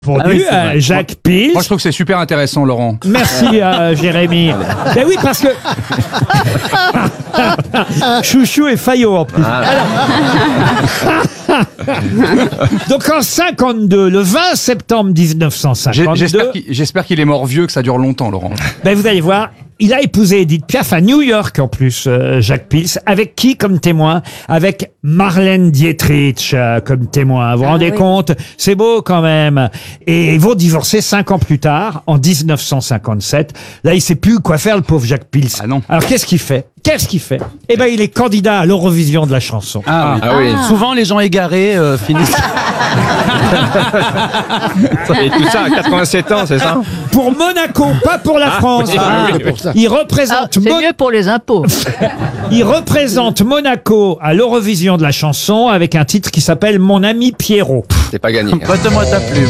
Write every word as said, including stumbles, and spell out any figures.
Répondu, Ah oui, c'est euh, vrai. Jacques Pils. Moi, je trouve que c'est super intéressant, Laurent. Merci euh, Jérémy. Ben oui, parce que Chouchou et Fayot en plus. Alors... Donc en cinquante-deux, le vingt septembre mille neuf cent J'ai- cinquante-deux, J'espère qu'il j'espère qu'il est mort vieux, que ça dure longtemps, Laurent. ben vous allez voir, il a épousé Edith Piaf à New York en plus, euh, Jacques Pils. Avec qui comme témoin? Avec Marlène Dietrich euh, comme témoin. Vous vous Ah rendez oui. compte? C'est beau quand même. Et ils vont divorcer cinq ans plus tard, en mille neuf cent cinquante-sept. Là, il sait plus quoi faire, le pauvre Jacques Pils. Ah non. Alors qu'est-ce qu'il fait? Qu'est-ce qu'il fait? Eh ben, il est candidat à l'Eurovision de la chanson. Ah, oui. Ah oui. Souvent, les gens égarés euh, finissent. Et tout ça à quatre-vingt-sept ans, c'est ça? Pour Monaco, pas pour la France. oui, Ah, oui, oui. Il Ah, représente, c'est Mo- mieux pour les impôts. il représente Monaco à l'Eurovision de la chanson avec un titre qui s'appelle Mon ami Pierrot. C'est pas gagné. Prête-moi ta plume.